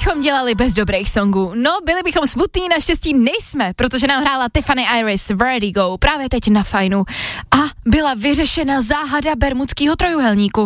bychom dělali bez dobrých songů? No, byli bychom smutní, naštěstí nejsme, protože nám hrála Tiffany Iris Vertigo právě teď na Fajnu a byla vyřešena záhada bermudského trojuhelníku.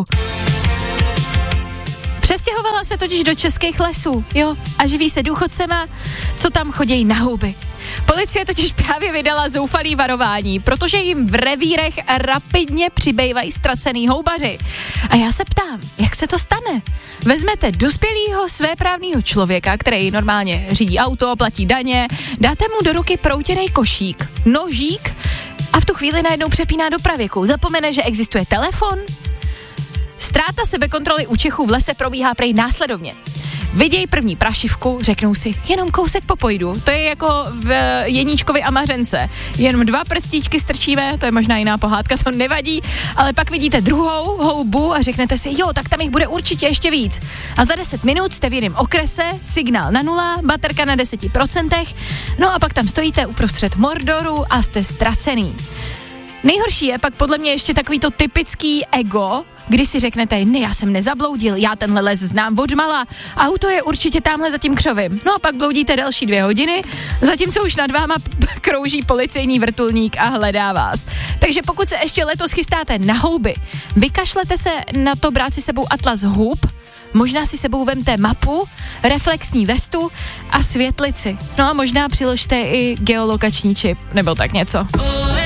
Přestěhovala se totiž do českých lesů, jo, a živí se důchodcema, co tam chodějí na houby. Policie totiž právě vydala zoufalý varování, protože jim v revírech rapidně přibývají ztracený houbaři. A já se ptám, jak se to stane? Vezmete dospělýho svéprávného člověka, který normálně řídí auto, platí daně, dáte mu do ruky proutěnej košík, nožík a v tu chvíli najednou přepíná do pravěku. Zapomene, že existuje telefon? Ztráta sebekontroly u Čechů v lese probíhá prej následovně. Vidějí první prašivku, řeknou si, jenom kousek popojdu. To je jako v Jeníčkovi a Mařence. Jenom 2 prstíčky strčíme, to je možná jiná pohádka, to nevadí, ale pak vidíte druhou houbu a řeknete si, jo, tak tam jich bude určitě ještě víc. A za 10 minut jste v jiném okrese, signál na 0, baterka na 10%, no a pak tam stojíte uprostřed Mordoru a jste ztracený. Nejhorší je pak podle mě ještě takový to typický ego, kdy si řeknete, ne, já jsem nezabloudil, já tenhle les znám odžmala, auto je určitě tamhle za tím křovím. No a pak bloudíte další 2 hodiny, zatímco už nad váma krouží policejní vrtulník a hledá vás. Takže pokud se ještě letos chystáte na houby, vykašlete se na to brát si sebou atlas hub, možná si sebou vemte mapu, reflexní vestu a světlici. No a možná přiložte i geolokační čip, nebo tak něco.